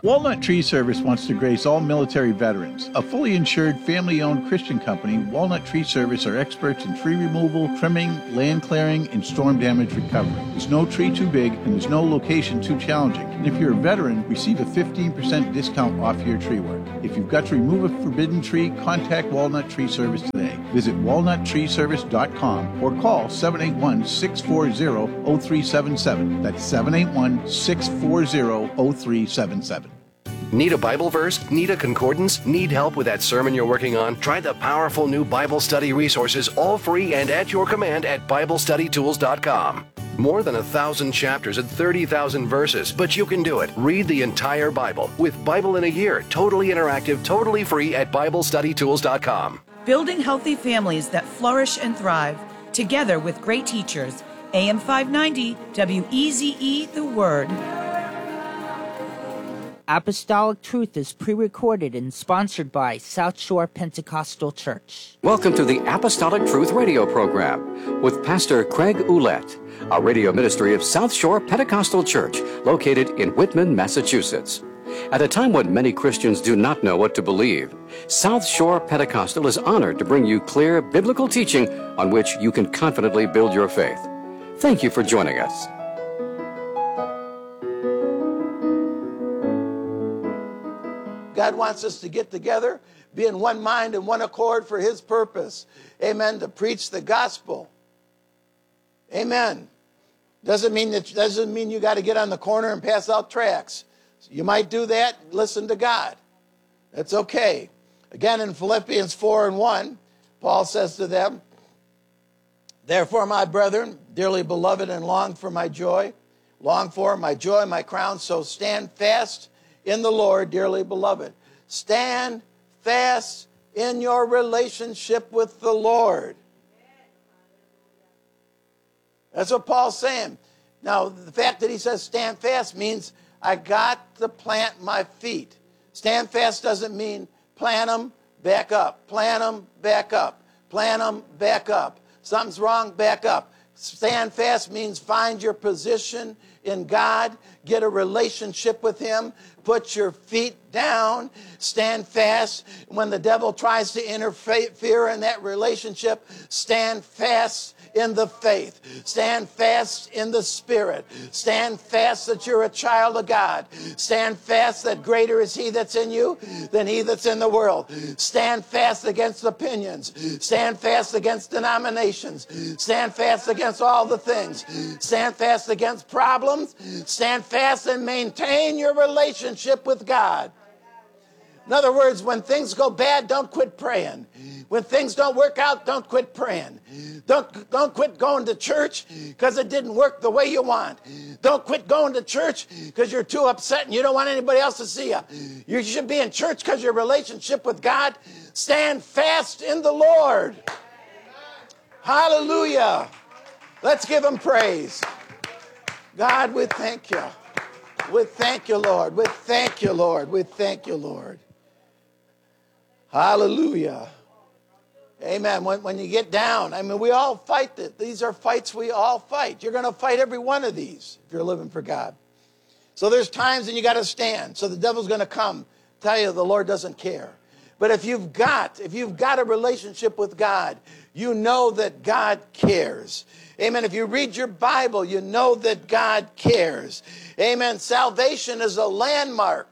Walnut Tree Service wants to grace all military veterans. A fully insured, family-owned Christian company, Walnut Tree Service are experts in tree removal, trimming, land clearing, and storm damage recovery. There's no tree too big, and there's no location too challenging. And if you're a veteran, receive a 15% discount off your tree work. If you've got to remove a forbidden tree, contact Walnut Tree Service today. Visit walnuttreeservice.com or call 781-640-0377. That's 781-640-0377. Need a Bible verse? Need a concordance? Need help with that sermon you're working on? Try the powerful new Bible study resources, all free and at your command at BibleStudyTools.com. More than 1,000 chapters and 30,000 verses, but you can do it. Read the entire Bible with Bible in a Year, totally interactive, totally free at BibleStudyTools.com. Building healthy families that flourish and thrive, together with great teachers. AM 590, WEZE, The Word. Apostolic Truth is pre-recorded and sponsored by South Shore Pentecostal Church. Welcome to the Apostolic Truth radio program with Pastor Craig Ouellette, a radio ministry of South Shore Pentecostal Church located in Whitman, Massachusetts. At a time when many Christians do not know what to believe, South Shore Pentecostal is honored to bring you clear biblical teaching on which you can confidently build your faith. Thank you for joining us. God wants us to get together, be in one mind and one accord for His purpose. Amen. To preach the gospel. Amen. Doesn't mean you got to get on the corner and pass out tracts. You might do that. Listen to God. That's okay. Again, in Philippians 4:1, Paul says to them, "Therefore, my brethren, dearly beloved and long for my joy, my crown, so stand fast in the Lord, dearly beloved." Stand fast in your relationship with the Lord. That's what Paul's saying. Now, the fact that he says stand fast means I got to plant my feet. Stand fast doesn't mean plant them, back up. Plant them, back up. Plant them, back up. Something's wrong, back up. Stand fast means find your position in God, get a relationship with Him, put your feet down, stand fast. When the devil tries to interfere in that relationship, stand fast in the faith. Stand fast in the Spirit. Stand fast that you're a child of God. Stand fast that greater is He that's in you than he that's in the world. Stand fast against opinions. Stand fast against denominations. Stand fast against all the things. Stand fast against problems. Stand fast and maintain your relationship with God. In other words, when things go bad, don't quit praying. When things don't work out, don't quit praying. Don't quit going to church because it didn't work the way you want. Don't quit going to church because you're too upset and you don't want anybody else to see you. You should be in church because your relationship with God. Stand fast in the Lord. Hallelujah. Let's give Him praise. God, we thank You. We thank You, Lord. We thank You, Lord. We thank You, Lord. Hallelujah. Amen. When you get down, I mean, we all fight it. These are fights we all fight. You're going to fight every one of these if you're living for God. So there's times when you got to stand. So the devil's going to come, tell you the Lord doesn't care. But if you've got a relationship with God, you know that God cares. Amen. If you read your Bible, you know that God cares. Amen. Salvation is a landmark.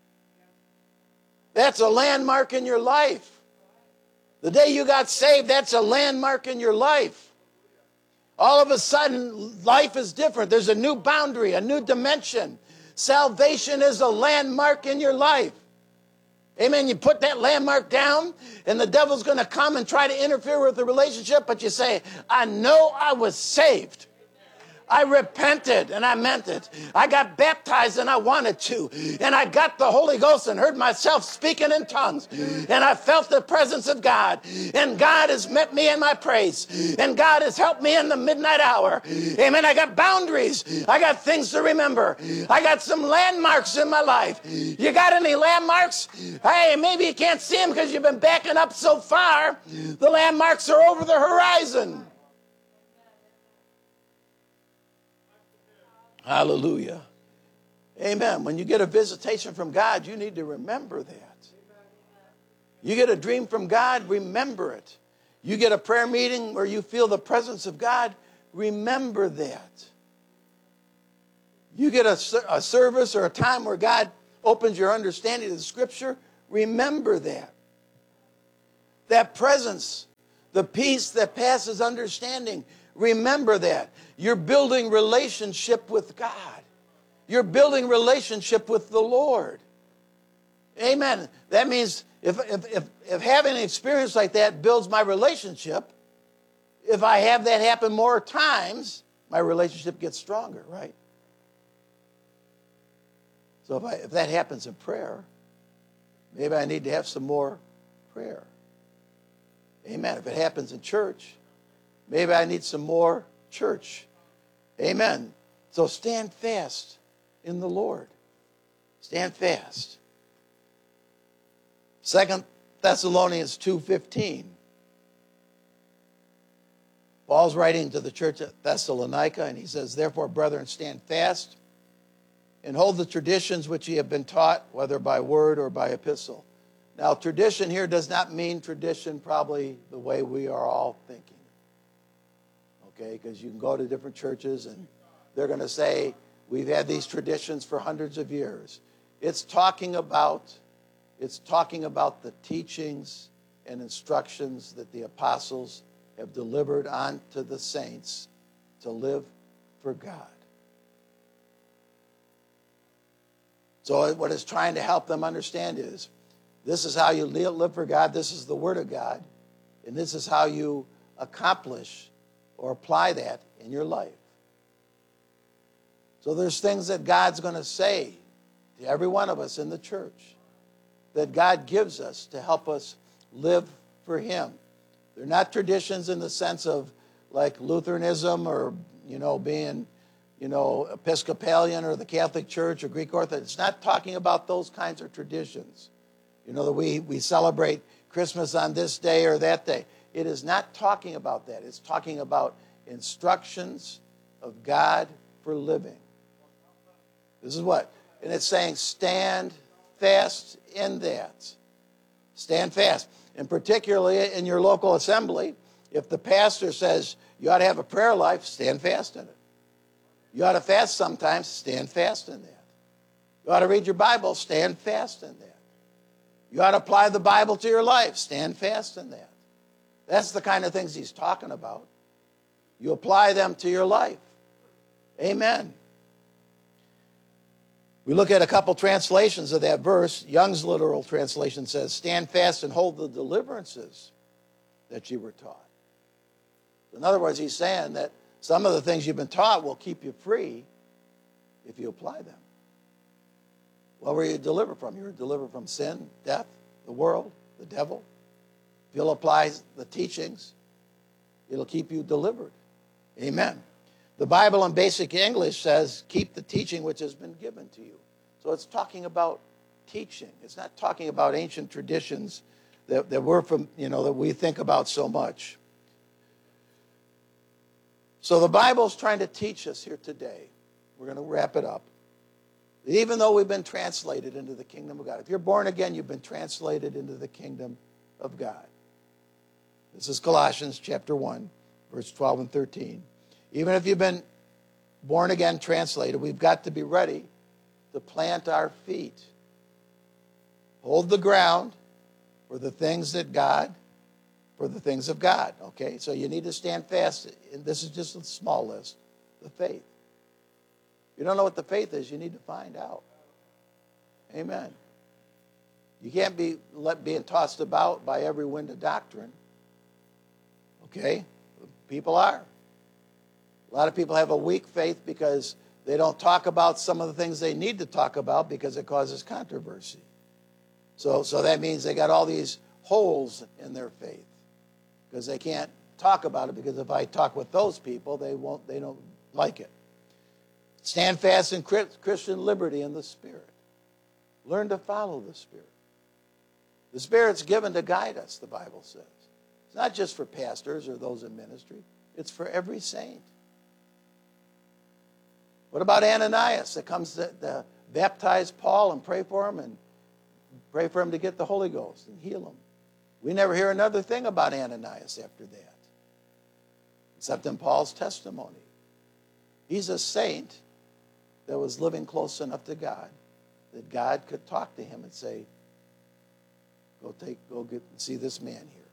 That's a landmark in your life. The day you got saved, that's a landmark in your life. All of a sudden, life is different. There's a new boundary, a new dimension. Salvation is a landmark in your life. Amen. You put that landmark down, and the devil's going to come and try to interfere with the relationship, but you say, I know I was saved. I repented and I meant it. I got baptized and I wanted to. And I got the Holy Ghost and heard myself speaking in tongues. And I felt the presence of God. And God has met me in my praise. And God has helped me in the midnight hour. Amen. I got boundaries. I got things to remember. I got some landmarks in my life. You got any landmarks? Hey, maybe you can't see them because you've been backing up so far. The landmarks are over the horizon. Hallelujah. Amen. When you get a visitation from God, you need to remember that. You get a dream from God, remember it. You get a prayer meeting where you feel the presence of God, remember that. You get a service or a time where God opens your understanding of the Scripture, remember that. That presence, the peace that passes understanding, remember that. You're building relationship with God. You're building relationship with the Lord. Amen. That means if having an experience like that builds my relationship, if I have that happen more times, my relationship gets stronger, right? So if that happens in prayer, maybe I need to have some more prayer. Amen. If it happens in church, maybe I need some more church. Amen. So stand fast in the Lord. Stand fast. 2 Thessalonians 2:15. Paul's writing to the church at Thessalonica, and he says, "Therefore, brethren, stand fast and hold the traditions which ye have been taught, whether by word or by epistle." Now, tradition here does not mean tradition probably the way we are all thinking. Okay, because you can go to different churches and they're going to say, we've had these traditions for hundreds of years. It's talking about the teachings and instructions that the apostles have delivered on to the saints to live for God. So what it's trying to help them understand is, this is how you live for God, this is the Word of God, and this is how you accomplish or apply that in your life. So there's things that God's going to say to every one of us in the church that God gives us to help us live for Him. They're not traditions in the sense of like Lutheranism or, being, Episcopalian or the Catholic Church or Greek Orthodox. It's not talking about those kinds of traditions. That we celebrate Christmas on this day or that day. It is not talking about that. It's talking about instructions of God for living. This is what? And it's saying stand fast in that. Stand fast. And particularly in your local assembly, if the pastor says you ought to have a prayer life, stand fast in it. You ought to fast sometimes, stand fast in that. You ought to read your Bible, stand fast in that. You ought to apply the Bible to your life, stand fast in that. That's the kind of things he's talking about. You apply them to your life. Amen. We look at a couple translations of that verse. Young's literal translation says, stand fast and hold the deliverances that you were taught. In other words, he's saying that some of the things you've been taught will keep you free if you apply them. What were you delivered from? You were delivered from sin, death, the world, the devil. If you'll apply the teachings, it'll keep you delivered. Amen. The Bible in basic English says, keep the teaching which has been given to you. So it's talking about teaching. It's not talking about ancient traditions that we're from, that we think about so much. So the Bible's trying to teach us here today. We're going to wrap it up. Even though we've been translated into the kingdom of God. If you're born again, you've been translated into the kingdom of God. This is Colossians chapter 1, verse 12 and 13. Even if you've been born again, translated, we've got to be ready to plant our feet. Hold the ground for the things of God. Okay, so you need to stand fast. And this is just a small list. The faith. If you don't know what the faith is, you need to find out. Amen. You can't be being tossed about by every wind of doctrine. Okay? People are. A lot of people have a weak faith because they don't talk about some of the things they need to talk about because it causes controversy. So that means they got all these holes in their faith because they can't talk about it, because if I talk with those people, they don't like it. Stand fast in Christian liberty in the Spirit. Learn to follow the Spirit. The Spirit's given to guide us, the Bible says. It's not just for pastors or those in ministry. It's for every saint. What about Ananias that comes to baptize Paul and pray for him and pray for him to get the Holy Ghost and heal him. We never hear another thing about Ananias after that, except in Paul's testimony. He's a saint that was living close enough to God that God could talk to him and say, go see this man here.